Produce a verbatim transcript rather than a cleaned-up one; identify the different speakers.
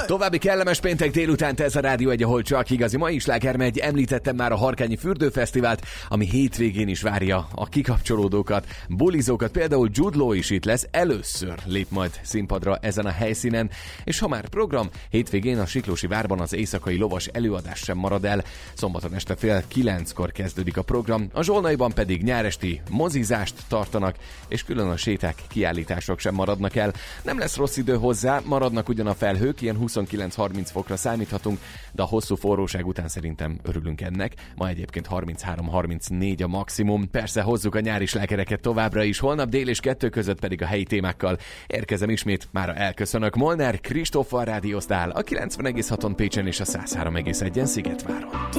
Speaker 1: További kellemes péntek délután, ez a Rádió egy, ahol csak igazi mai sláger megy. Említettem már a Harkányi Fürdőfesztivált, ami hétvégén is várja a kikapcsolódókat, bulizókat. Például Jude Law is itt lesz, először lép majd színpadra ezen a helyszínen. És ha már program, hétvégén a Siklósi Várban az éjszakai lovas előadás sem marad el. Szombaton este fél kilenckor kezdődik a program, a Zsolnaiban pedig nyáresti mozizást tartanak, és külön a séták, kiállítások sem maradnak el. Nem lesz rossz idő hozzá, maradnak ugyan a felhők, ilyen huszonkilenc-harminc fokra számíthatunk, de a hosszú forróság után szerintem örülünk ennek. Ma egyébként harminchárom-harmincnégy a maximum. Persze hozzuk a nyári slágereket továbbra is, holnap dél és kettő között pedig a helyi témákkal. Érkezem ismét, mára elköszönök. Molnár Kristóffal rádióztál a kilencven egész haton Pécsen és a száz három egész egyen Szigetváron.